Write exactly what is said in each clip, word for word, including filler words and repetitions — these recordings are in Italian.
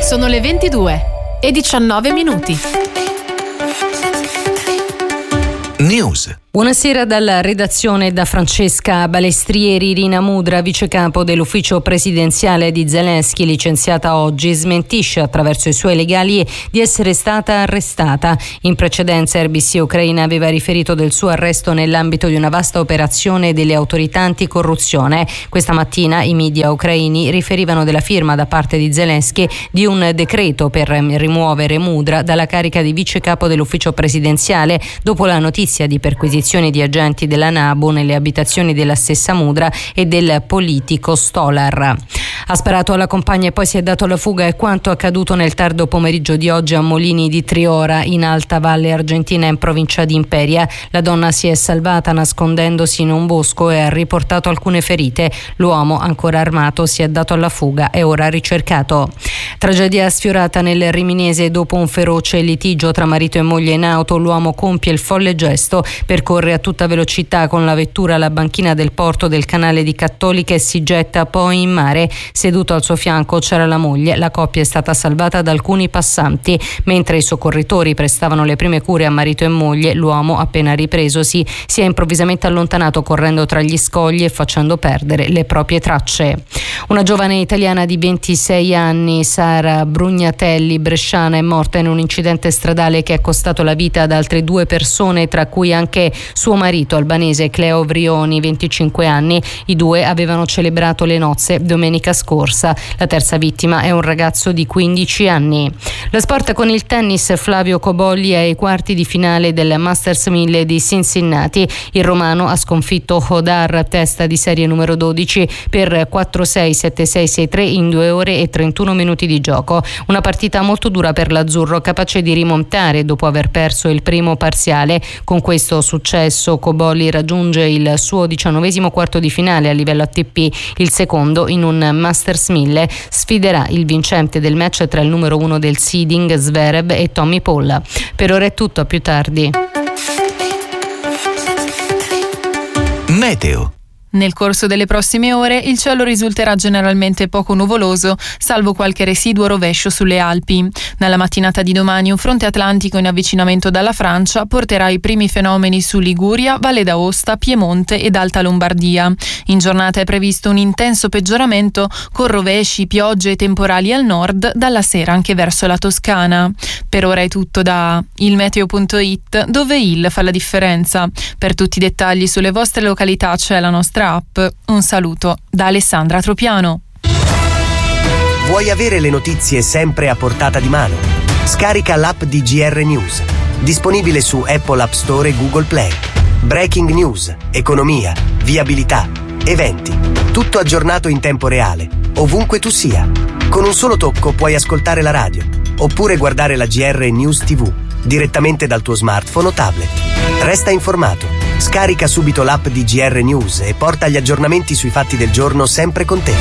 Sono le ventidue e diciannove minuti. News. Buonasera dalla redazione da Francesca Balestrieri. Rina Mudra, vicecapo dell'ufficio presidenziale di Zelensky, licenziata oggi, smentisce attraverso i suoi legali di essere stata arrestata. In precedenza R B C Ucraina aveva riferito del suo arresto nell'ambito di una vasta operazione delle autorità anticorruzione. Questa mattina i media ucraini riferivano della firma da parte di Zelensky di un decreto per rimuovere Mudra dalla carica di vicecapo dell'ufficio presidenziale dopo la notizia di perquisizione di agenti della NABU nelle abitazioni della stessa Mudra e del politico Stolar. Ha sparato alla compagna e poi si è dato alla fuga, è quanto accaduto nel tardo pomeriggio di oggi a Molini di Triora, in Alta Valle Argentina, in provincia di Imperia. La donna si è salvata nascondendosi in un bosco e ha riportato alcune ferite. L'uomo, ancora armato, si è dato alla fuga e ora ricercato. Tragedia sfiorata nel Riminese dopo un feroce litigio tra marito e moglie in auto. L'uomo compie il folle gesto, percorre a tutta velocità con la vettura la banchina del porto del canale di Cattolica e si getta poi in mare. Seduto al suo fianco c'era la moglie. La coppia è stata salvata da alcuni passanti. Mentre i soccorritori prestavano le prime cure a marito e moglie, l'uomo, appena ripresosi, si è improvvisamente allontanato correndo tra gli scogli e facendo perdere le proprie tracce. Una giovane italiana di ventisei anni, Sara Brugnatelli, bresciana, è morta in un incidente stradale che ha costato la vita ad altre due persone, tra cui anche suo marito albanese Cleo Vrioni, venticinque anni. I due avevano celebrato le nozze domenica scorsa. La terza vittima è un ragazzo di quindici anni. Lo sport con il tennis. Flavio Cobolli è ai quarti di finale del Masters mille di Cincinnati. Il romano ha sconfitto Hodar, testa di serie numero dodici, per quattro sei sette sei sei tre in due ore e trentuno minuti di gioco. Una partita molto dura per l'azzurro, capace di rimontare dopo aver perso il primo parziale. Con questo successo Cobolli raggiunge il suo diciannovesimo quarto di finale a livello A T P, il secondo in un Masters mille. Sfiderà il vincente del match tra il numero uno del seeding Zverev e Tommy Paul. Per ora è tutto, a più tardi. Meteo. Nel corso delle prossime ore il cielo risulterà generalmente poco nuvoloso, salvo qualche residuo rovescio sulle Alpi. Nella mattinata di domani un fronte atlantico in avvicinamento dalla Francia porterà i primi fenomeni su Liguria, Valle d'Aosta, Piemonte ed Alta Lombardia. In giornata è previsto un intenso peggioramento con rovesci, piogge e temporali al nord, dalla sera anche verso la Toscana. Per ora è tutto da il meteo punto it, dove il fa la differenza. Per tutti i dettagli sulle vostre località c'è la nostra app. Un saluto da Alessandra Tropiano. Vuoi avere le notizie sempre a portata di mano? Scarica l'app di G R News, disponibile su Apple App Store e Google Play. Breaking news, economia, viabilità, eventi, tutto aggiornato in tempo reale, ovunque tu sia. Con un solo tocco puoi ascoltare la radio, oppure guardare la G R News tivù direttamente dal tuo smartphone o tablet. Resta informato. Scarica subito l'app di G R News e porta gli aggiornamenti sui fatti del giorno sempre con te.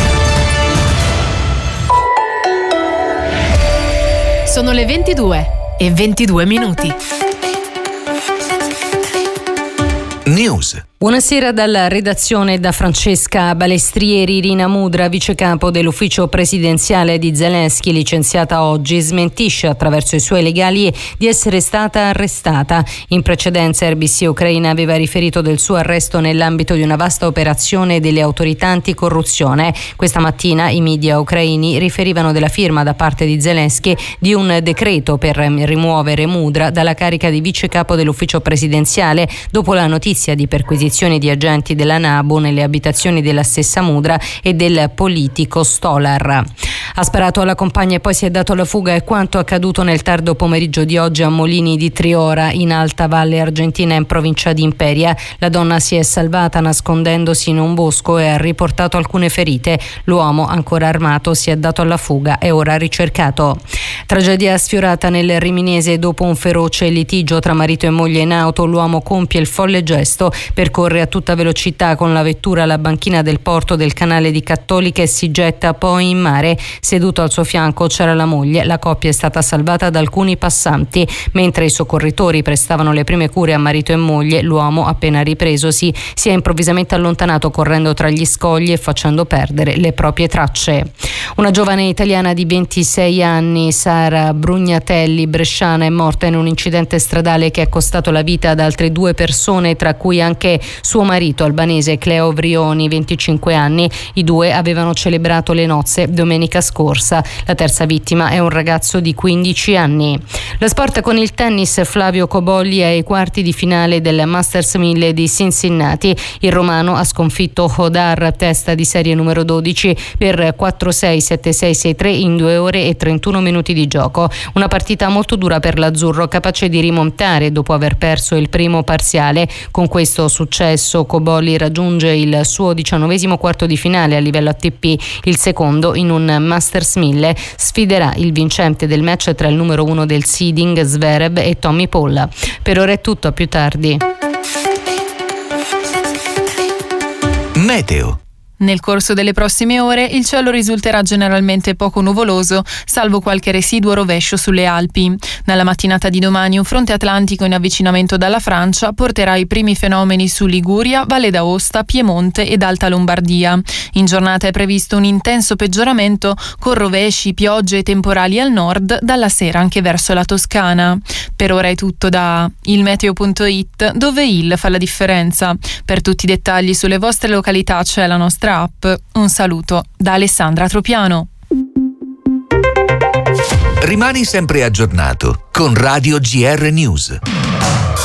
Sono le ventidue e ventidue minuti. News. Buonasera dalla redazione da Francesca Balestrieri. Rina Mudra, vicecapo dell'ufficio presidenziale di Zelensky, licenziata oggi, smentisce attraverso i suoi legali di essere stata arrestata. In precedenza R B C Ucraina aveva riferito del suo arresto nell'ambito di una vasta operazione delle autorità anticorruzione. Questa mattina i media ucraini riferivano della firma da parte di Zelensky di un decreto per rimuovere Mudra dalla carica di vicecapo dell'ufficio presidenziale dopo la notizia di perquisizione di agenti della NABU nelle abitazioni della stessa Mudra e del politico Stolar. Ha sparato alla compagna e poi si è dato alla fuga, è quanto accaduto nel tardo pomeriggio di oggi a Molini di Triora, in Alta Valle Argentina, in provincia di Imperia. La donna si è salvata nascondendosi in un bosco e ha riportato alcune ferite. L'uomo, ancora armato, si è dato alla fuga e ora ricercato. Tragedia sfiorata nel Riminese dopo un feroce litigio tra marito e moglie in auto. L'uomo compie il folle gesto, percorre a tutta velocità con la vettura la banchina del porto del canale di Cattolica e si getta poi in mare. Seduto al suo fianco c'era la moglie. La coppia è stata salvata da alcuni passanti. Mentre i soccorritori prestavano le prime cure a marito e moglie, l'uomo, appena ripresosi, si è improvvisamente allontanato correndo tra gli scogli e facendo perdere le proprie tracce. Una giovane italiana di ventisei anni, Sara Brugnatelli, bresciana, è morta in un incidente stradale che ha costato la vita ad altre due persone, tra cui anche suo marito albanese Cleo Vrioni, venticinque anni. I due avevano celebrato le nozze domenica scorsa. La terza vittima è un ragazzo di quindici anni. Lo sport con il tennis. Flavio Cobolli è ai quarti di finale del Masters mille di Cincinnati. Il romano ha sconfitto Hodar, testa di serie numero dodici, per quattro sei sette sei sei tre in due ore e trentuno minuti di gioco. Una partita molto dura per l'azzurro, capace di rimontare dopo aver perso il primo parziale. Con questo successo Cobolli raggiunge il suo diciannovesimo quarto di finale a livello A T P, il secondo in un Masters mille. Sfiderà il vincente del match tra il numero uno del seeding Zverev e Tommy Paul. Per ora è tutto, a più tardi. Meteo. Nel corso delle prossime ore il cielo risulterà generalmente poco nuvoloso, salvo qualche residuo rovescio sulle Alpi. Nella mattinata di domani un fronte atlantico in avvicinamento dalla Francia porterà i primi fenomeni su Liguria, Valle d'Aosta, Piemonte ed Alta Lombardia. In giornata è previsto un intenso peggioramento con rovesci, piogge e temporali al nord, dalla sera anche verso la Toscana. Per ora è tutto da il meteo punto it, dove il fa la differenza. Per tutti i dettagli sulle vostre località c'è la nostra app. Un saluto da Alessandra Tropiano. Rimani sempre aggiornato con Radio G R News.